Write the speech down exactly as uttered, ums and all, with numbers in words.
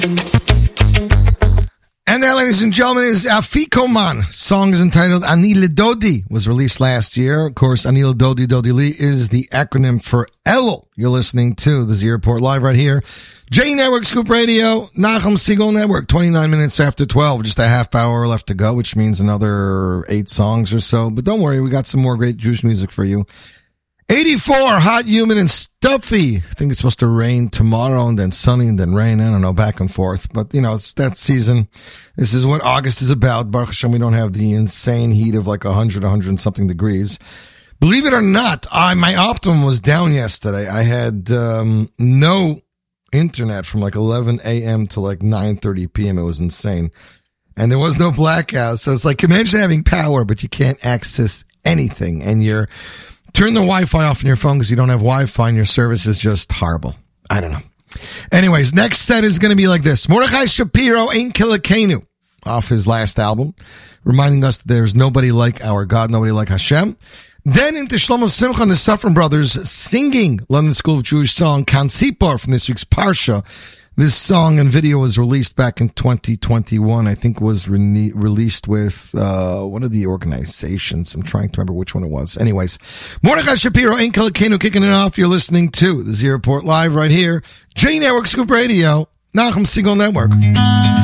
And there, ladies and gentlemen, is Afikoman. Song is entitled Ani Lidodi, was released last year. Of course, Ani Lidodi Dodi Li is the acronym for Elul. You're listening to the Z Report live right here. J Network Scoop Radio, Nachum Segal Network, twenty-nine minutes after twelve. Just a half hour left to go, which means another eight songs or so. But don't worry, we got some more great Jewish music for you. eighty-four, hot, humid, and stuffy. I think it's supposed to rain tomorrow and then sunny and then rain. I don't know, back and forth. But, you know, it's that season. This is what August is about. Baruch Hashem, we don't have the insane heat of like one hundred, one hundred and something degrees. Believe it or not, I, my Optimum was down yesterday. I had um, no internet from like eleven a.m. to like nine thirty p.m. It was insane. And there was no blackout. So it's like, imagine having power, but you can't access anything. And you're... Turn the Wi-Fi off on your phone because you don't have Wi-Fi and your service is just horrible. I don't know. Anyways, next set is going to be like this. Mordechai Shapiro, Ein Kilakenu, off his last album, reminding us that there's nobody like our God, nobody like Hashem. Then into Shlomo Simcha and the Safran Brothers singing London School of Jewish Song, Kan Tzipor, from this week's Parsha. This song and video was released back in twenty twenty-one. I think was re- released with uh one of the organizations. I'm trying to remember which one it was. Anyways, Mordechai Shapiro, Ein Kilakenu, kicking it off. You're listening to the Z Report live right here. J Network Scoop Radio, Nachum Segal Network.